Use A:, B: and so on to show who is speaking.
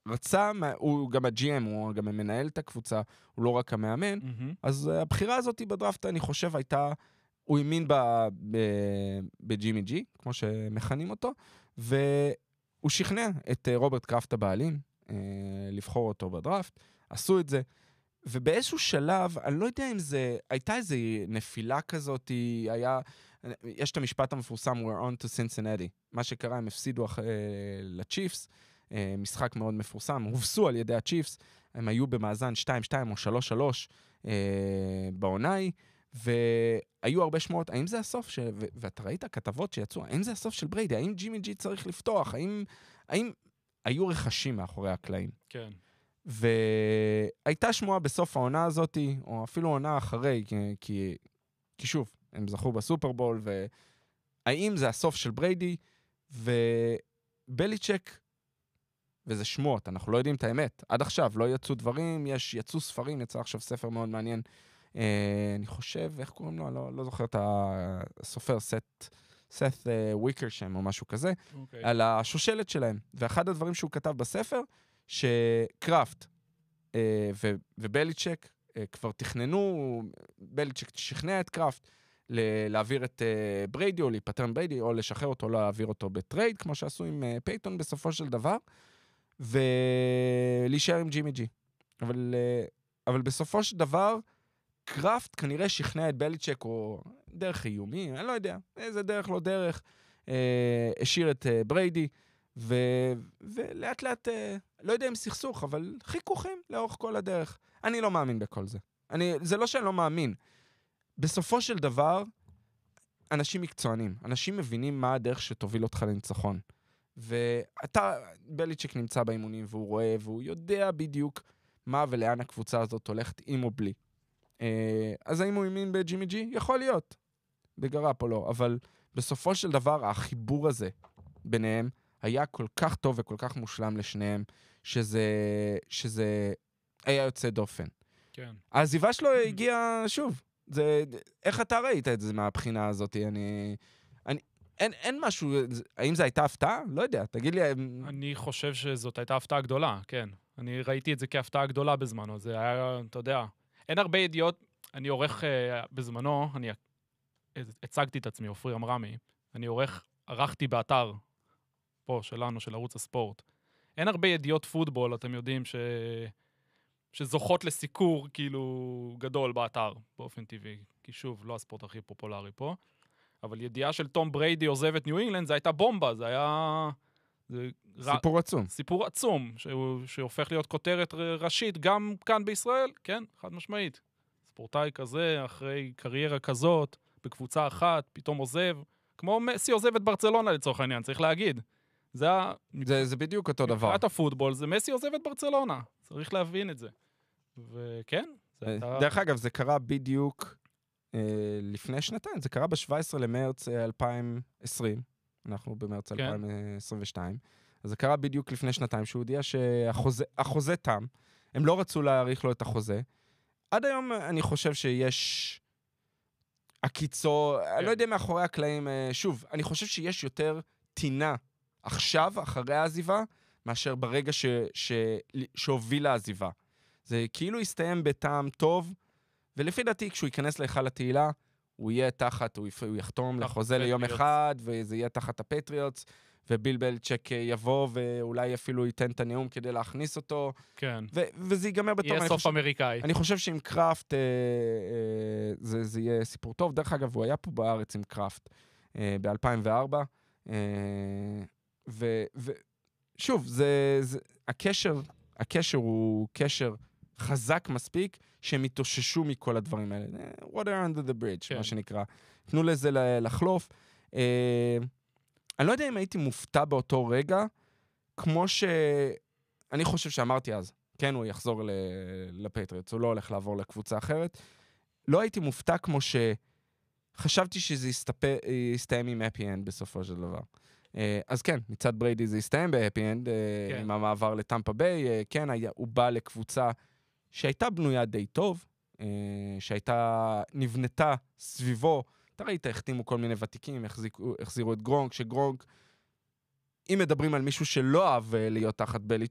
A: רצה, הוא גם ה-GM, הוא גם מנהל את הקבוצה, הוא לא רק המאמן, אז הבחירה הזאת בדראפט, אני חושב, הייתה, הוא האמין בג'ימי ג'י, כמו שמכנים אותו, והוא שכנע את רוברט קראפט הבעלים, לבחור אותו בדראפט, עשו את זה, ובאיזשהו שלב, אני לא יודע אם זה, הייתה איזו נפילה כזאת, יש את המשפט המפורסם, we're on to Cincinnati, מה שקרה, הם הפסידו לצ'יפס, משחק מאוד מפורסם, הובסו על ידי הצ'יפס, הם היו במאזן 2-2 או 3-3 בעונאי, והיו הרבה שמועות, האם זה הסוף, ואתה ראית כתבות שיצאו, האם זה הסוף של בריידי, האם ג'ימי ג'י צריך לפתוח, האם היו רכשים מאחורי הקלעים.
B: כן.
A: והייתה שמועה בסוף העונה הזאת, או אפילו עונה אחרי, כי שוב, הם זכו בסופרבול, והאם זה הסוף של בריידי, ובליצ'ק, וזה שמועות, אנחנו לא יודעים את האמת. עד עכשיו לא יצאו דברים, יצאו ספרים, יצא עכשיו ספר מאוד מעניין, אני חושב, איך קוראים לו? לא זוכר את הסופר, סת וויקרשם או משהו כזה, על השושלת שלהם. ואחד הדברים שהוא כתב בספר, שקראפט ובליצ'ק כבר תכננו, בליצ'ק שכנע את קראפט להעביר את בריידי או להיפטר מבריידי, או לשחרר אותו, לא להעביר אותו בטרייד, כמו שעשו עם פייטון בסופו של דבר, ולהישאר עם ג'ימי ג'י. אבל בסופו של דבר, קראפט כנראה שכנע את בליצ'ק, או דרך איומי, אני לא יודע, איזה דרך לא דרך, השאיר את בריידי, ולאט לאט, לא יודע אם סכסוך, אבל חיכוכים לאורך כל הדרך. אני לא מאמין בכל זה. זה לא שאני לא מאמין. בסופו של דבר, אנשים מקצוענים, אנשים מבינים מה הדרך שתוביל אותך לניצחון. ואתה, בליצ'ק נמצא באימונים, והוא רואה, והוא יודע בדיוק מה ולאן הקבוצה הזאת הולכת, עם או בלי. אז האם הוא האמין בג'ימי ג'י? יכול להיות. בגרפ או לא. אבל בסופו של דבר, החיבור הזה ביניהם היה כל כך טוב וכל כך מושלם לשניהם, שזה היה יוצא דופן.
B: כן.
A: העזיבה שלו הגיעה, שוב, איך אתה ראית את זה מהבחינה הזאת? אין משהו, האם זו הייתה הפתעה? לא יודע, תגיד לי.
B: אני חושב שזאת הייתה הפתעה גדולה, כן. אני ראיתי את זה כהפתעה גדולה בזמנו, זה היה, אתה יודע, אין הרבה ידיעות, אני עורך בזמנו, אני הצגתי את עצמי, אופרי אמרמי, אני ערכתי באתר פה שלנו, של ערוץ הספורט. אין הרבה ידיעות פוטבול, אתם יודעים שזוכות לסיקור כאילו גדול באתר, באופן טבעי, כי שוב, לא הספורט הכי פופולרי פה, אבל ידיעה של תום בריידי עוזב את ניו אינגלנד, זה הייתה בומבה, זה היה...
A: סיפור עצום.
B: סיפור עצום, שהופך להיות כותרת ראשית, גם כאן בישראל, כן, חד משמעית. ספורטאי כזה, אחרי קריירה כזאת, בקבוצה אחת, פתאום עוזב, כמו מסי עוזב את ברצלונה לצורך העניין, צריך להגיד.
A: זה בדיוק אותו דבר.
B: מבחינת הפוטבול, זה מסי עוזב את ברצלונה, צריך להבין את זה. וכן, זה הייתה...
A: דרך אגב, זה קרה בדיוק לפני שנתיים, זה קרה ב-17 למרץ 2020, אנחנו במרץ 2022, אז זה קרה בדיוק לפני שנתיים, שהוא הודיע שהחוזה תם, הם לא רצו להאריך לו את החוזה, עד היום אני חושב שיש הקיצור, אני לא יודע מאחורי הקלעים, שוב, אני חושב שיש יותר טינה עכשיו, אחרי העזיבה, מאשר ברגע שהוביל לעזיבה. זה כאילו יסתיים בטעם טוב, ולפי דעתי, כשהוא ייכנס להיכל התהילה, הוא יהיה תחת, הוא יחתום לחוזה ליום אחד, וזה יהיה תחת הפטריוטס, וביל בליצ'ק יבוא, ואולי אפילו ייתן את הנאום כדי להכניס אותו.
B: כן.
A: וזה ייגמר בטוב.
B: יהיה סוף אמריקאי.
A: אני חושב שעם קראפט, זה יהיה סיפור טוב. דרך אגב, הוא היה פה בארץ עם קראפט, ב-2004, ושוב, הקשר הוא קשר חזק מספיק, שהם התאוששו מכל הדברים האלה. Water under the bridge, מה שנקרא. תנו לזה לחלוף. אני לא יודע אם הייתי מופתע באותו רגע, כמו אני חושב שאמרתי אז, כן, הוא יחזור לפטריוטס, הוא לא הולך לעבור לקבוצה אחרת. לא הייתי מופתע כמו שחשבתי שזה יסתיים עם happy end בסופו של דבר. אז כן, מצד בריידי זה יסתיים ב-happy end, עם המעבר לטמפה ביי, כן, הוא בא לקבוצה שהייתה בנויה די טוב, נבנתה סביבו, אתה ראית, החתימו כל מיני ותיקים, החזירו את גרונק, שגרונק, אם מדברים על מישהו שלא אהב להיות תחת